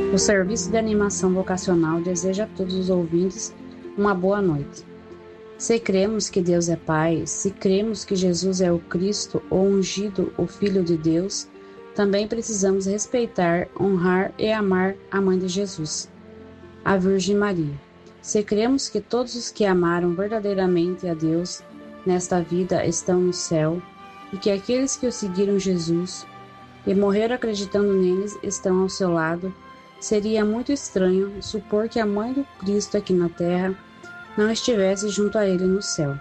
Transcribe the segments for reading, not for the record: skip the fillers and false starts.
O Serviço de Animação Vocacional deseja a todos os ouvintes uma boa noite. Se cremos que Deus é Pai, se cremos que Jesus é o Cristo, o ungido, o Filho de Deus, também precisamos respeitar, honrar e amar a Mãe de Jesus, a Virgem Maria. Se cremos que todos os que amaram verdadeiramente a Deus nesta vida estão no céu, e que aqueles que o seguiram Jesus e morreram acreditando neles estão ao seu lado, seria muito estranho supor que a Mãe do Cristo aqui na terra não estivesse junto a ele no céu.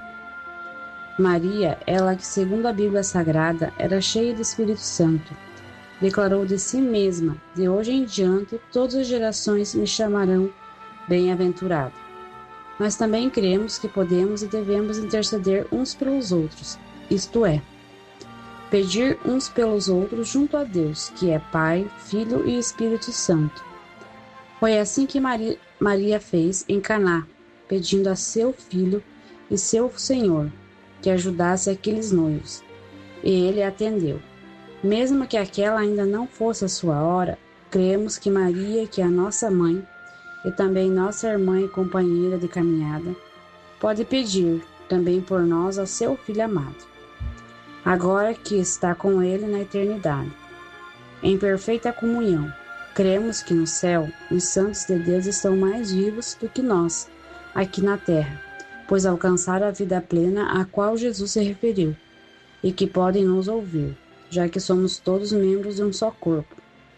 Maria, ela que segundo a Bíblia Sagrada era cheia do Espírito Santo, declarou de si mesma: de hoje em diante todas as gerações me chamarão bem-aventurado. Nós também cremos que podemos e devemos interceder uns pelos outros, isto é, pedir uns pelos outros junto a Deus, que é Pai, Filho e Espírito Santo. Foi assim que Maria fez em Caná, pedindo a seu filho e seu Senhor que ajudasse aqueles noivos. E ele atendeu. Mesmo que aquela ainda não fosse a sua hora, cremos que Maria, que é a nossa mãe e também nossa irmã e companheira de caminhada, pode pedir também por nós ao seu Filho amado, agora que está com ele na eternidade, em perfeita comunhão. Cremos que no céu os santos de Deus estão mais vivos do que nós, aqui na terra, pois alcançaram a vida plena a qual Jesus se referiu, e que podem nos ouvir, já que somos todos membros de um só corpo.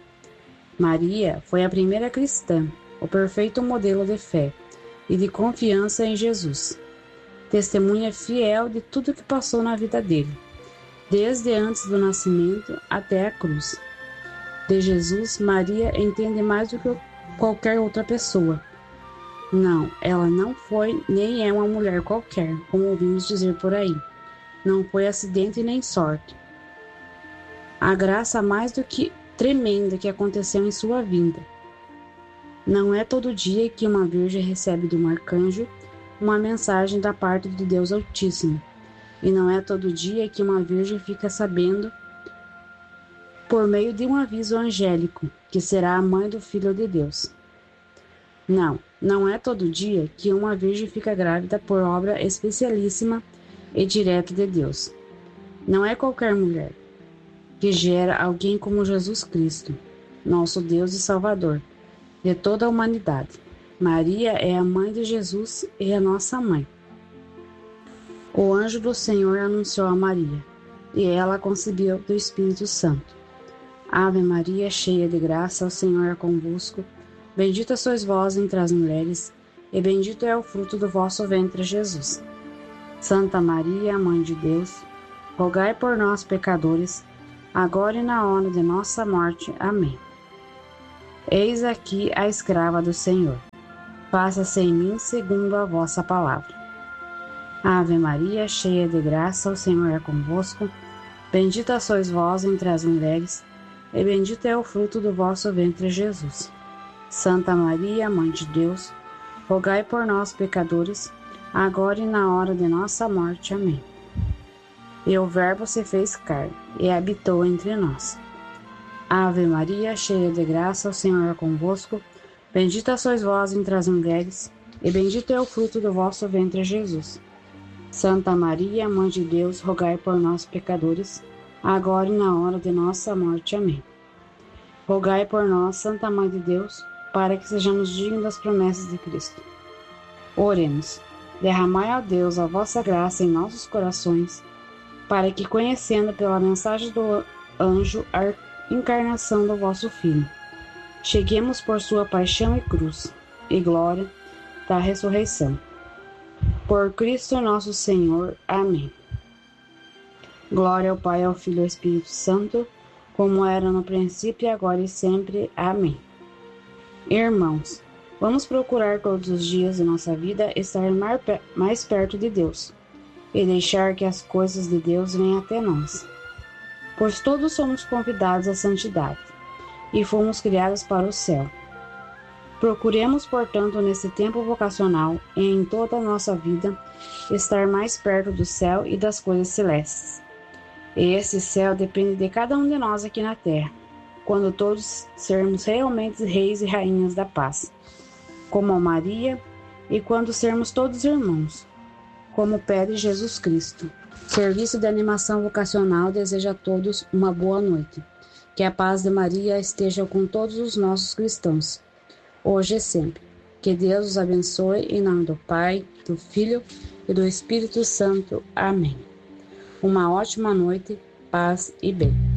Maria foi a primeira cristã, o perfeito modelo de fé e de confiança em Jesus. Testemunha fiel de tudo que passou na vida dele, desde antes do nascimento até a cruz. De Jesus, Maria entende mais do que qualquer outra pessoa. Não, ela não foi nem é uma mulher qualquer, como ouvimos dizer por aí. Não foi acidente nem sorte. A graça mais do que tremenda que aconteceu em sua vinda. Não é todo dia que uma virgem recebe de um arcanjo uma mensagem da parte de Deus Altíssimo. E não é todo dia que uma virgem fica sabendo por meio de um aviso angélico, que será a mãe do Filho de Deus. Não é todo dia que uma virgem fica grávida por obra especialíssima e direta de Deus. Não é qualquer mulher que gera alguém como Jesus Cristo, nosso Deus e Salvador, de toda a humanidade. Maria é a mãe de Jesus e a nossa mãe. O anjo do Senhor anunciou a Maria, e ela concebeu do Espírito Santo. Ave Maria, cheia de graça, o Senhor é convosco. Bendita sois vós entre as mulheres, e bendito é o fruto do vosso ventre, Jesus. Santa Maria, Mãe de Deus, rogai por nós, pecadores, agora e na hora de nossa morte. Amém. Eis aqui a escrava do Senhor. Faça-se em mim segundo a vossa palavra. Ave Maria, cheia de graça, o Senhor é convosco. Bendita sois vós entre as mulheres, e bendito é o fruto do vosso ventre, Jesus. Santa Maria, Mãe de Deus, rogai por nós, pecadores, agora e na hora de nossa morte. Amém. E o Verbo se fez carne, e habitou entre nós. Ave Maria, cheia de graça, o Senhor é convosco. Bendita sois vós entre as mulheres, e bendito é o fruto do vosso ventre, Jesus. Santa Maria, Mãe de Deus, rogai por nós, pecadores, agora e na hora de nossa morte. Amém. Rogai por nós, Santa Mãe de Deus, para que sejamos dignos das promessas de Cristo. Oremos. Derramai, ó Deus, a vossa graça em nossos corações, para que, conhecendo pela mensagem do anjo a encarnação do vosso Filho, cheguemos por sua paixão e cruz, e glória da ressurreição. Por Cristo nosso Senhor. Amém. Glória ao Pai, ao Filho e ao Espírito Santo, como era no princípio, agora e sempre. Amém. Irmãos, vamos procurar todos os dias de nossa vida estar mais perto de Deus e deixar que as coisas de Deus venham até nós. Pois todos somos convidados à santidade e fomos criados para o céu. Procuremos, portanto, nesse tempo vocacional e em toda a nossa vida, estar mais perto do céu e das coisas celestes. E esse céu depende de cada um de nós aqui na terra, quando todos sermos realmente reis e rainhas da paz, como a Maria, e quando sermos todos irmãos, como pede Jesus Cristo. Serviço de Animação Vocacional deseja a todos uma boa noite. Que a paz de Maria esteja com todos os nossos cristãos, hoje e sempre. Que Deus os abençoe, em nome do Pai, do Filho e do Espírito Santo. Amém. Uma ótima noite, paz e bem.